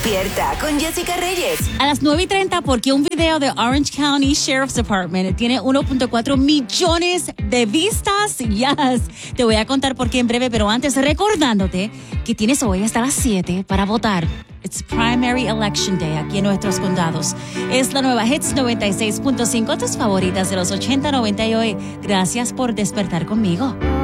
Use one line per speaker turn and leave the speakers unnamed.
Despierta con Jessica Reyes.
A las 9:30, porque un video de Orange County Sheriff's Department tiene 1.4 millones de vistas. Yes. Te voy a contar por qué en breve, pero antes recordándote que tienes hoy hasta las 7 para votar. It's Primary Election Day aquí en nuestros condados. Es la nueva Hits 96.5, tus favoritas de los 80, 90 y hoy. Gracias por despertar conmigo.